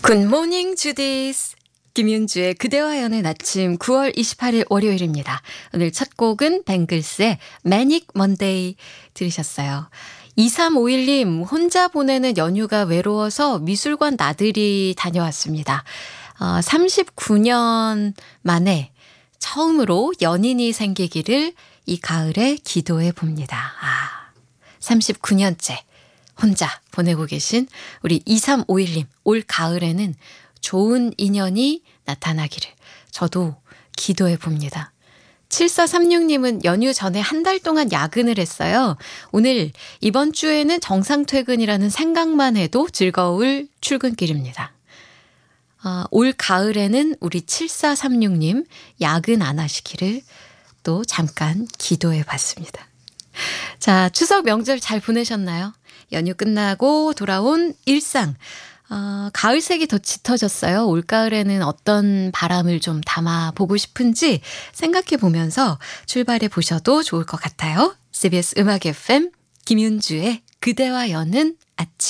굿모닝 주디스. 김윤주의 그대와 연애 아침 9월 28일 월요일입니다. 오늘 첫 곡은 뱅글스의 매닉 먼데이 들으셨어요. 2351님, 혼자 보내는 연휴가 외로워서 미술관 나들이 다녀왔습니다. 39년 만에 처음으로 연인이 생기기를 이 가을에 기도해 봅니다. 39년째 혼자 보내고 계신 우리 2351님, 올 가을에는 좋은 인연이 나타나기를 저도 기도해 봅니다. 7436님은 연휴 전에 한 달 동안 야근을 했어요. 오늘 이번 주에는 정상 퇴근이라는 생각만 해도 즐거울 출근길입니다. 올 가을에는 우리 7436님 야근 안 하시기를 또 잠깐 기도해 봤습니다. 자, 추석 명절 잘 보내셨나요? 연휴 끝나고 돌아온 일상. 가을색이 더 짙어졌어요. 올가을에는 어떤 바람을 좀 담아보고 싶은지 생각해 보면서 출발해 보셔도 좋을 것 같아요. CBS 음악 FM 김윤주의 그대와 여는 아침.